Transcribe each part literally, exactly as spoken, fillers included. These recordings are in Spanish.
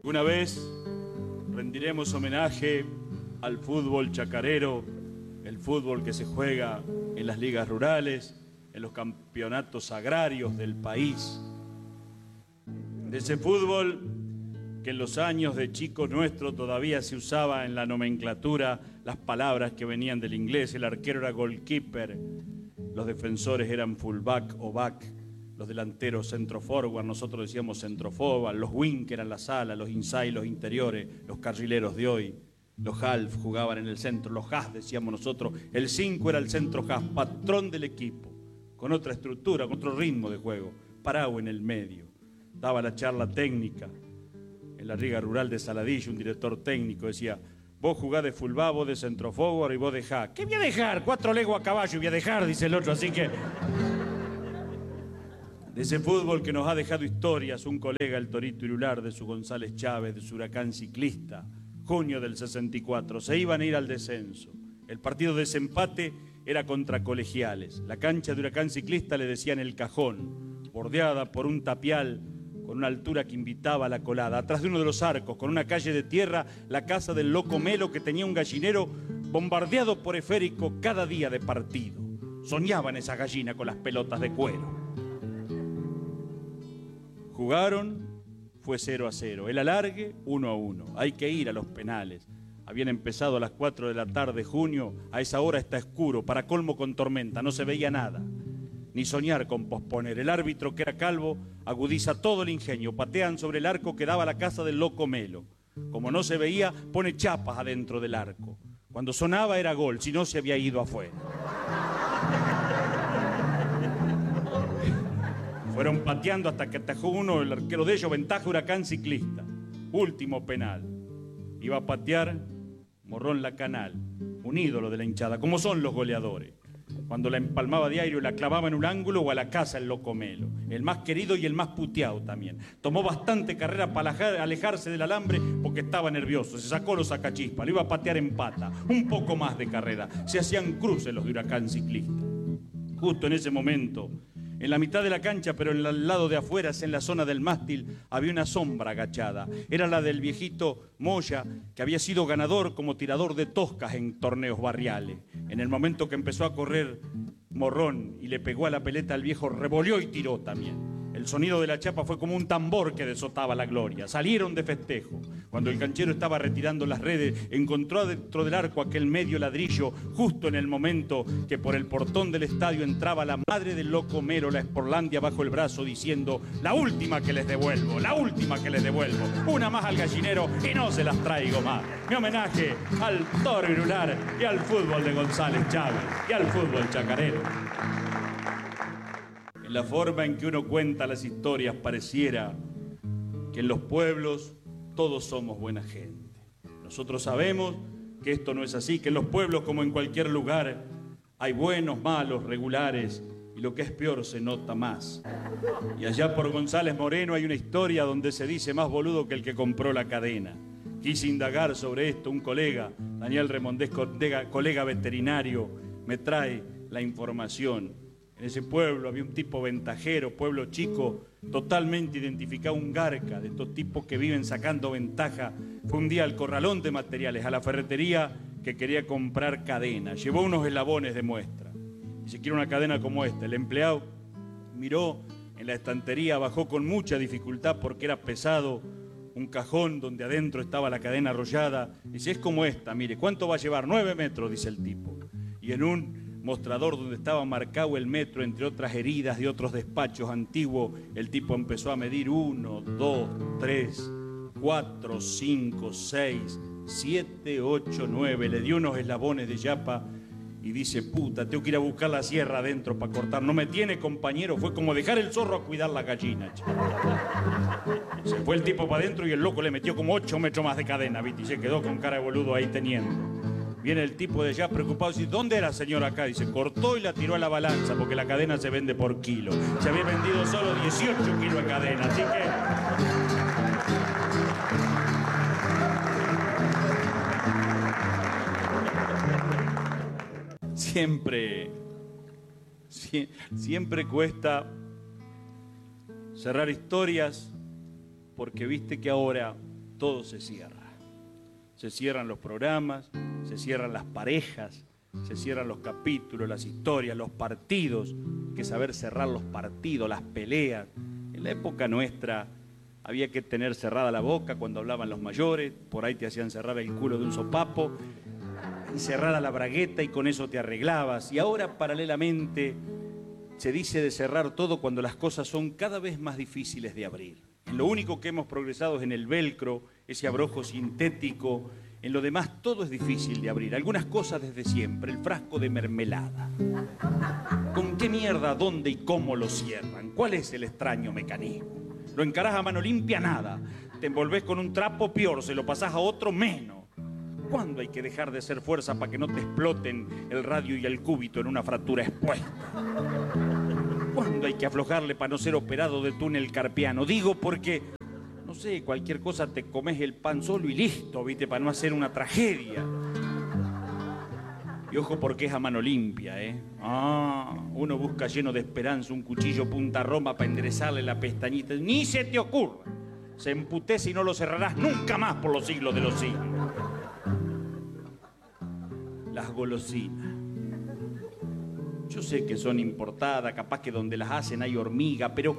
Una vez rendiremos homenaje al fútbol chacarero, el fútbol que se juega en las ligas rurales, en los campeonatos agrarios del país. De ese fútbol que en los años de chicos nuestros todavía se usaba en la nomenclatura las palabras que venían del inglés. El arquero era goalkeeper, los defensores eran fullback o back, los delanteros centro forward, nosotros decíamos centro forward, los wing eran las alas, los inside, los interiores, los carrileros de hoy, los half jugaban en el centro, los half decíamos nosotros, el cinco era el centro half, patrón del equipo, con otra estructura, con otro ritmo de juego, parado en el medio, daba la charla técnica. En la Liga Rural de Saladillo, un director técnico decía: vos jugás de fullback, vos de centro forward y vos dejás. ¿Qué voy a dejar? Cuatro leguas a caballo voy a dejar, dice el otro, así que... De ese fútbol que nos ha dejado historias, un colega, el Torito Irular, de su González Chávez, de su Huracán Ciclista, junio del sesenta y cuatro, se iban a ir al descenso. El partido de desempate era contra Colegiales. La cancha de Huracán Ciclista le decían El Cajón, bordeada por un tapial con una altura que invitaba a la colada. Atrás de uno de los arcos, con una calle de tierra, la casa del Loco Melo, que tenía un gallinero bombardeado por esférico cada día de partido. Soñaban esa gallina con las pelotas de cuero. Jugaron, fue cero a cero. El alargue, uno a uno. Hay que ir a los penales. Habían empezado a las cuatro de la tarde, junio. A esa hora está oscuro, para colmo con tormenta. No se veía nada. Ni soñar con posponer. El árbitro, que era calvo, agudiza todo el ingenio. Patean sobre el arco que daba a la casa del Loco Melo. Como no se veía, pone chapas adentro del arco. Cuando sonaba era gol, si no se había ido afuera. Fueron pateando hasta que atajó uno, el arquero de ellos, ventaja Huracán Ciclista. Último penal. Iba a patear Morrón Lacanal, un ídolo de la hinchada, como son los goleadores. Cuando la empalmaba diario, la clavaba en un ángulo o a la casa el Loco Melo. El más querido y el más puteado también. Tomó bastante carrera para alejarse del alambre porque estaba nervioso. Se sacó los sacachispas, lo iba a patear en pata. Un poco más de carrera. Se hacían cruces los de Huracán Ciclista. Justo en ese momento, en la mitad de la cancha, pero en el lado de afuera, en la zona del mástil, había una sombra agachada. Era la del viejito Moya, que había sido ganador como tirador de toscas en torneos barriales. En el momento que empezó a correr Morrón y le pegó a la peleta, el viejo revolvió y tiró también. El sonido de la chapa fue como un tambor que desotaba la gloria. Salieron de festejo. Cuando el canchero estaba retirando las redes, encontró dentro del arco aquel medio ladrillo, justo en el momento que por el portón del estadio entraba la madre del Loco Melo, la Esporlandia, bajo el brazo, diciendo: la última que les devuelvo, la última que les devuelvo. Una más al gallinero y no se las traigo más. Mi homenaje al toro irular y al fútbol de González Chávez y al fútbol chacarero. En la forma en que uno cuenta las historias, pareciera que en los pueblos todos somos buena gente. Nosotros sabemos que esto no es así, que en los pueblos, como en cualquier lugar, hay buenos, malos, regulares, y lo que es peor se nota más. Y allá por González Moreno hay una historia donde se dice más boludo que el que compró la cadena. Quise indagar sobre esto, un colega, Daniel Remondés, colega veterinario, me trae la información. En ese pueblo había un tipo ventajero, pueblo chico, totalmente identificado, un garca, de estos tipos que viven sacando ventaja. Fue un día al corralón de materiales, a la ferretería, que quería comprar cadena. Llevó unos eslabones de muestra. Dice: quiero una cadena como esta. El empleado miró en la estantería, bajó con mucha dificultad porque era pesado, un cajón donde adentro estaba la cadena arrollada. Dice: es como esta, mire, ¿cuánto va a llevar? Nueve metros, dice el tipo. Y en un mostrador donde estaba marcado el metro, entre otras heridas de otros despachos antiguos, el tipo empezó a medir uno, dos, tres, cuatro, cinco, seis, siete, ocho, nueve. Le dio unos eslabones de yapa y dice: puta, tengo que ir a buscar la sierra adentro para cortar. No me tiene, compañero. Fue como dejar el zorro a cuidar la gallina. Se fue el tipo para adentro y el loco le metió como ocho metros más de cadena, ¿viste? Y se quedó con cara de boludo ahí teniendo. Viene el tipo de allá preocupado y dice: ¿dónde era, señor? Acá. Dice: cortó y la tiró a la balanza porque la cadena se vende por kilo. Se había vendido solo dieciocho kilos de cadena, así que... Siempre, sie, siempre cuesta cerrar historias porque viste que ahora todo se cierra. Se cierran los programas, se cierran las parejas, se cierran los capítulos, las historias, los partidos. Hay que saber cerrar los partidos, las peleas. En la época nuestra había que tener cerrada la boca cuando hablaban los mayores, por ahí te hacían cerrar el culo de un sopapo, y cerrada la bragueta y con eso te arreglabas. Y ahora, paralelamente, se dice de cerrar todo cuando las cosas son cada vez más difíciles de abrir. En lo único que hemos progresado es en el velcro, ese abrojo sintético. En lo demás todo es difícil de abrir. Algunas cosas desde siempre. El frasco de mermelada. ¿Con qué mierda, dónde y cómo lo cierran? ¿Cuál es el extraño mecanismo? Lo encarás a mano limpia, nada. Te envolvés con un trapo, peor. Se lo pasás a otro, menos. ¿Cuándo hay que dejar de ser fuerza para que no te exploten el radio y el cúbito en una fractura expuesta? ¿Cuándo hay que aflojarle para no ser operado de túnel carpiano? Digo porque, no sé, cualquier cosa te comes el pan solo y listo, ¿viste? Para no hacer una tragedia. Y ojo porque es a mano limpia, ¿eh? Ah, uno busca lleno de esperanza un cuchillo punta roma para enderezarle la pestañita. Ni se te ocurra. Se emputece y no lo cerrarás nunca más por los siglos de los siglos. Las golosinas. Yo sé que son importadas, capaz que donde las hacen hay hormiga, pero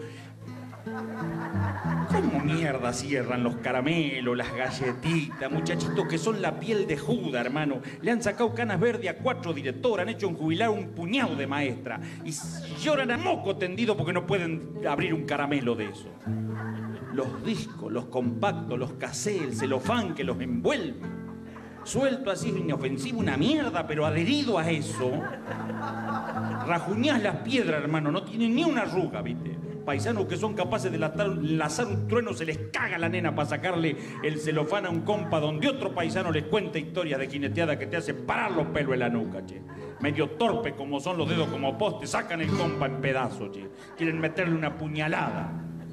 ¿cómo mierda cierran los caramelos, las galletitas, muchachitos que son la piel de Judas, hermano? Le han sacado canas verdes a cuatro directoras, han hecho un jubilar un puñado de maestra y lloran a moco tendido porque no pueden abrir un caramelo de eso. Los discos, los compactos, los cassettes, el celofán que los envuelve. Suelto así, inofensivo, una mierda, pero adherido a eso. Rajuñás las piedras, hermano, no tienen ni una arruga, ¿viste? Paisanos que son capaces de lanzar un trueno, se les caga la nena para sacarle el celofán a un compa donde otro paisano les cuenta historias de jineteada que te hace parar los pelos en la nuca, che. Medio torpe como son los dedos como poste, sacan el compa en pedazos, che. Quieren meterle una puñalada.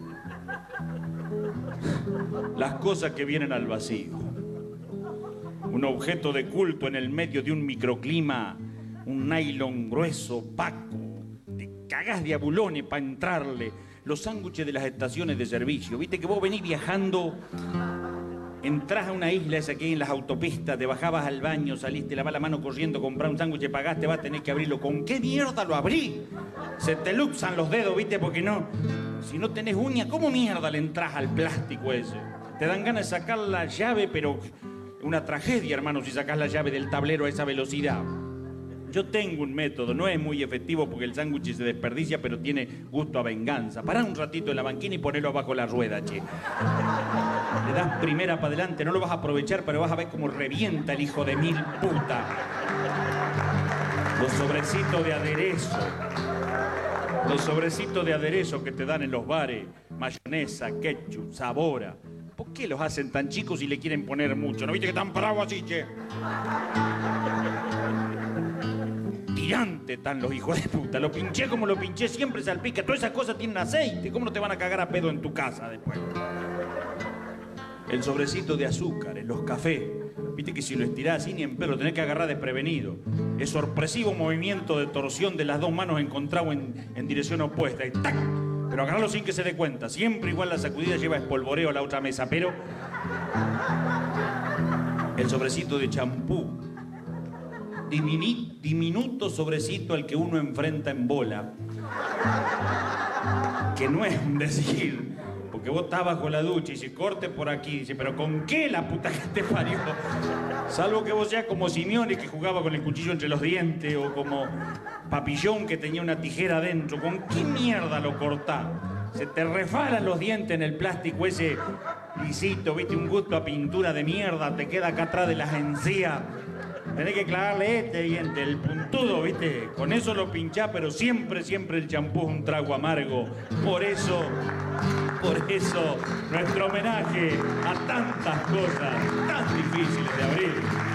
Las cosas que vienen al vacío. Un objeto de culto en el medio de un microclima, un nylon grueso, opaco. Te cagás de abulones para entrarle. Los sándwiches de las estaciones de servicio. Viste que vos venís viajando, entrás a una isla esa que hay en las autopistas, te bajabas al baño, saliste, lavás la mano corriendo, comprás un sándwich, pagaste, vas a tener que abrirlo. ¿Con qué mierda lo abrí? Se te luxan los dedos, viste, porque no. Si no tenés uña, ¿cómo mierda le entras al plástico ese? Te dan ganas de sacar la llave, pero una tragedia, hermano, si sacás la llave del tablero a esa velocidad. Yo tengo un método, no es muy efectivo porque el sándwich se desperdicia, pero tiene gusto a venganza. Pará un ratito en la banquina y ponelo abajo la rueda, che. Le das primera para adelante, no lo vas a aprovechar, pero vas a ver cómo revienta el hijo de mil puta. Los sobrecitos de aderezo. Los sobrecitos de aderezo que te dan en los bares. Mayonesa, ketchup, sabora. ¿Por qué los hacen tan chicos y le quieren poner mucho? ¿No viste que están bravos así, che? Tirante tan los hijos de puta. Lo pinché como lo pinché, siempre salpica. Todas esas cosas tienen aceite. ¿Cómo no te van a cagar a pedo en tu casa después? El sobrecito de azúcar en los cafés. Viste que si lo estirás así ni en pedo, lo tenés que agarrar desprevenido. Es sorpresivo movimiento de torsión de las dos manos encontrado en, en dirección opuesta. Y ¡tac! Pero agarrarlo sin que se dé cuenta. Siempre igual la sacudida lleva espolvoreo a la otra mesa, pero el sobrecito de champú, dimini, diminuto sobrecito al que uno enfrenta en bola, que no es un decir, porque vos estás bajo la ducha y si corte por aquí, dice, pero ¿con qué la puta que te parió? Salvo que vos seas como Simeone que jugaba con el cuchillo entre los dientes, o como Papillón que tenía una tijera adentro. ¿Con qué mierda lo cortás? Se te refalan los dientes en el plástico ese lisito, viste, un gusto a pintura de mierda, te queda acá atrás de las encías. Tenés que clavarle este diente, el puntudo, viste, con eso lo pinchás, pero siempre, siempre el champú es un trago amargo. Por eso, por eso, nuestro homenaje a tantas cosas tan difíciles de abrir.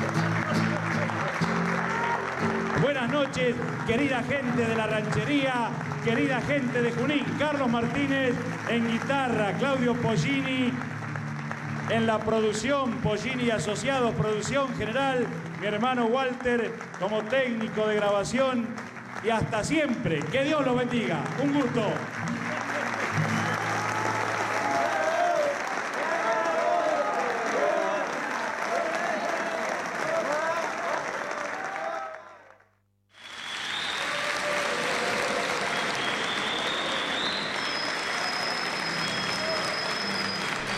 Buenas noches, querida gente de la ranchería, querida gente de Junín. Carlos Martínez en guitarra, Claudio Pollini en la producción, Pollini y Asociados, producción general, mi hermano Walter como técnico de grabación. Y hasta siempre, que Dios los bendiga. Un gusto.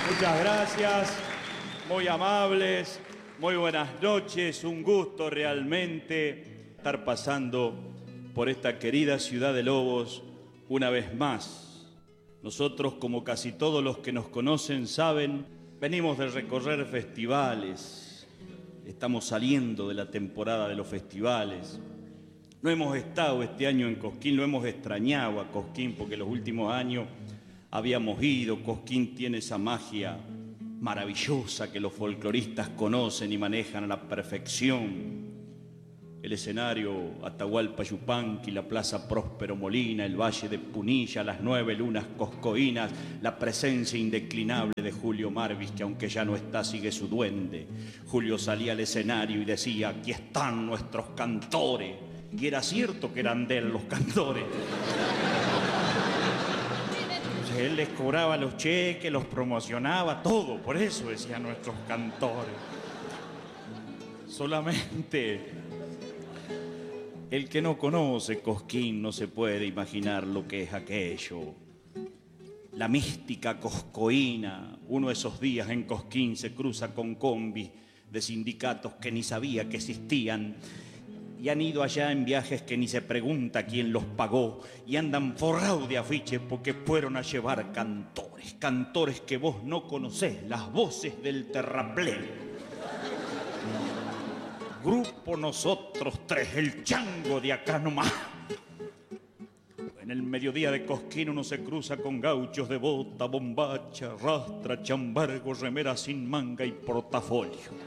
Muchas gracias, muy amables, muy buenas noches, un gusto realmente estar pasando por esta querida ciudad de Lobos una vez más. Nosotros, como casi todos los que nos conocen saben, venimos de recorrer festivales, estamos saliendo de la temporada de los festivales. No hemos estado este año en Cosquín, lo hemos extrañado a Cosquín porque los últimos años habíamos ido. Cosquín tiene esa magia maravillosa que los folcloristas conocen y manejan a la perfección. El escenario Atahualpa Yupanqui, la Plaza Próspero Molina, el Valle de Punilla, las nueve lunas coscoínas, la presencia indeclinable de Julio Marvis, que aunque ya no está, sigue su duende. Julio salía al escenario y decía: aquí están nuestros cantores. Y era cierto que eran de él los cantores. Él les cobraba los cheques, los promocionaba, todo. Por eso decían nuestros cantores. Solamente el que no conoce Cosquín no se puede imaginar lo que es aquello. La mística coscoína. Uno de esos días en Cosquín se cruza con combis de sindicatos que ni sabía que existían. Y han ido allá en viajes que ni se pregunta quién los pagó. Y andan forrados de afiches porque fueron a llevar cantores. Cantores que vos no conocés, las voces del terraplén. Grupo Nosotros Tres, el chango de acá nomás. En el mediodía de Cosquín uno se cruza con gauchos de bota, bombacha, rastra, chambargo, remera sin manga y portafolio.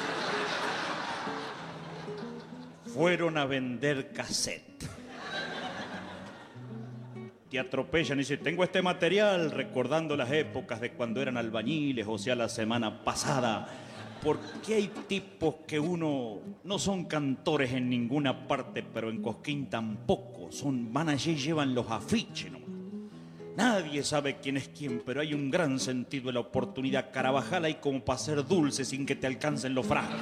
Fueron a vender cassette. Te atropellan y dicen: tengo este material recordando las épocas de cuando eran albañiles, o sea, la semana pasada. Porque hay tipos que uno no son cantores en ninguna parte, pero en Cosquín tampoco. Son, van allí y llevan los afiches nomás. Nadie sabe quién es quién, pero hay un gran sentido de la oportunidad. Carabajal hay como para ser dulce sin que te alcancen los frascos.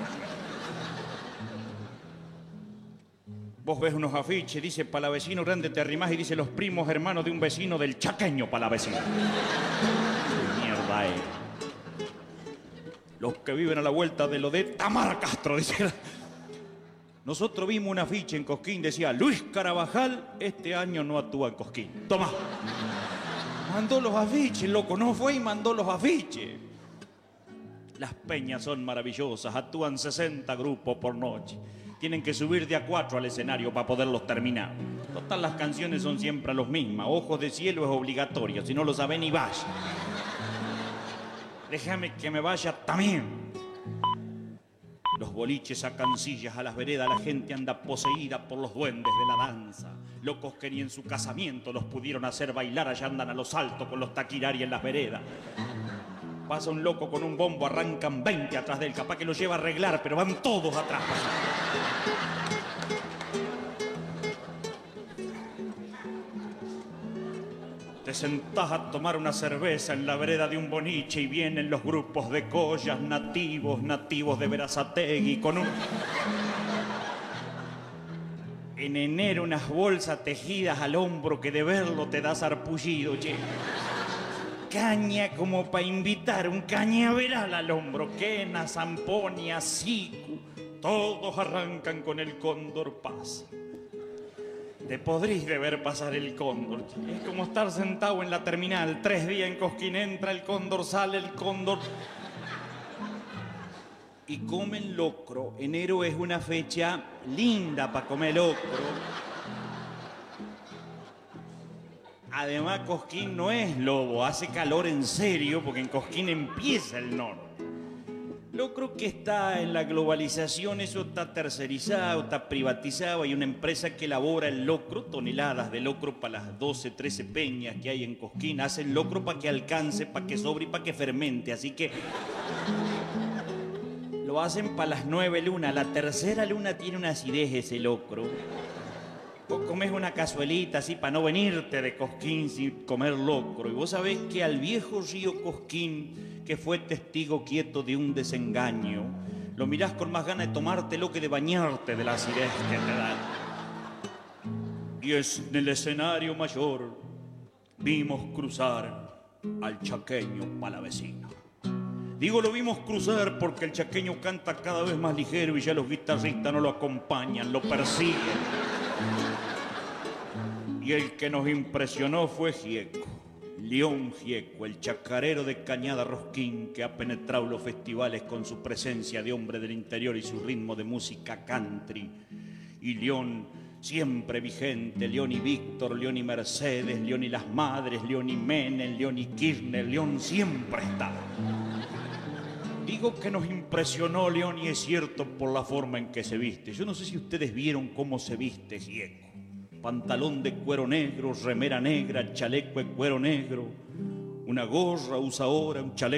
Vos ves unos afiches, dice Palavecino grande, te arrimás y dice: los primos hermanos de un vecino del chaqueño Palavecino. ¿Qué mierda es? Los que viven a la vuelta de lo de Tamara Castro, dice. Nosotros vimos un afiche en Cosquín, decía: Luis Carabajal este año no actúa en Cosquín. Toma. Mandó los afiches, loco, no fue y mandó los afiches. Las peñas son maravillosas, actúan sesenta grupos por noche. Tienen que subir de a cuatro al escenario para poderlos terminar. Total, las canciones son siempre las mismas. Ojos de cielo es obligatorio, si no lo saben ni vaya. Déjame que me vaya también. Los boliches sacan sillas a las veredas, la gente anda poseída por los duendes de la danza. Locos que ni en su casamiento los pudieron hacer bailar, allá andan a los saltos con los taquirari en las veredas. Pasa un loco con un bombo, arrancan veinte atrás de él, capaz que lo lleva a arreglar, pero van todos atrás. Te sentás a tomar una cerveza en la vereda de un boliche y vienen los grupos de collas nativos, nativos de Berazategui, con un... En enero unas bolsas tejidas al hombro que de verlo te da sarpullido, che. Caña como para invitar, un cañaveral al hombro, quena, zamponia, sicu, todos arrancan con el cóndor pasa. Te podrís de ver pasar el cóndor. Es como estar sentado en la terminal, tres días en Cosquín, entra el cóndor, sale el cóndor. Y comen locro. Enero es una fecha linda para comer locro. Además, Cosquín no es Lobo, hace calor en serio, porque en Cosquín empieza el norte. Locro que está en la globalización, eso está tercerizado, está privatizado. Hay una empresa que elabora el locro, toneladas de locro para las doce, trece peñas que hay en Cosquín. Hacen locro para que alcance, para que sobre y para que fermente. Así que lo hacen para las nueve lunas. La tercera luna tiene una acidez ese locro. Vos comés una cazuelita así para no venirte de Cosquín sin comer locro. Y vos sabés que al viejo río Cosquín, que fue testigo quieto de un desengaño, lo mirás con más ganas de tomártelo que de bañarte de la acidez que te dan. Y es en el escenario mayor vimos cruzar al chaqueño Palavecino. Digo, lo vimos cruzar porque el chaqueño canta cada vez más ligero y ya los guitarristas no lo acompañan, lo persiguen. Y el que nos impresionó fue Gieco, León Gieco, el chacarero de Cañada Rosquín, que ha penetrado los festivales con su presencia de hombre del interior y su ritmo de música country. Y León siempre vigente, León y Víctor, León y Mercedes, León y las madres, León y Menem, León y Kirchner, León siempre está. Digo que nos impresionó León y es cierto por la forma en que se viste. Yo no sé si ustedes vieron cómo se viste Gieco. Pantalón de cuero negro, remera negra, chaleco de cuero negro, una gorra usa ahora, un chaleco